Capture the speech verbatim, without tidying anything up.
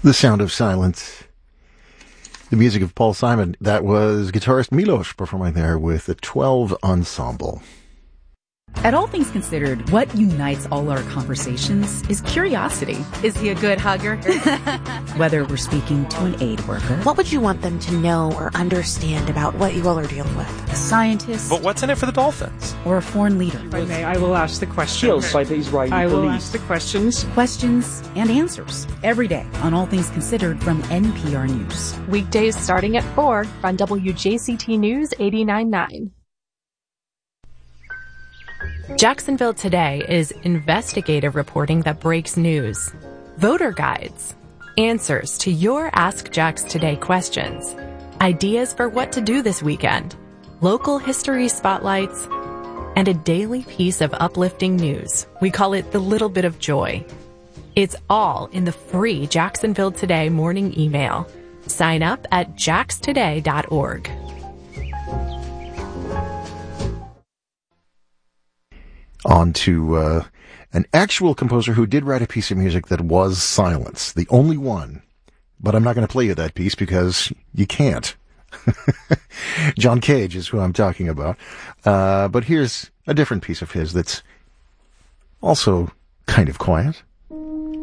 The Sound of Silence. The music of Paul Simon. That was guitarist Milos performing there with the twelve Ensemble. At All Things Considered, what unites all our conversations is curiosity. Is he a good hugger? Whether we're speaking to an aid worker. What would you want them to know or understand about what you all are dealing with? A scientist. But what's in it for the Dolphins? Or a foreign leader. If I may, I will ask the questions. By the Israeli I will police. ask the questions. Questions and answers. Every day on All Things Considered from N P R News. Weekdays starting at four on W J C T News eighty-nine point nine. Jacksonville Today is investigative reporting that breaks news. Voter guides. Answers to your Ask Jax Today questions. Ideas for what to do this weekend. Local history spotlights. And a daily piece of uplifting news. We call it the little bit of joy. It's all in the free Jacksonville Today morning email. Sign up at jax today dot org. On to uh, an actual composer who did write a piece of music that was silence, the only one. But I'm not going to play you that piece because you can't. John Cage is who I'm talking about. Uh, but here's a different piece of his that's also kind of quiet.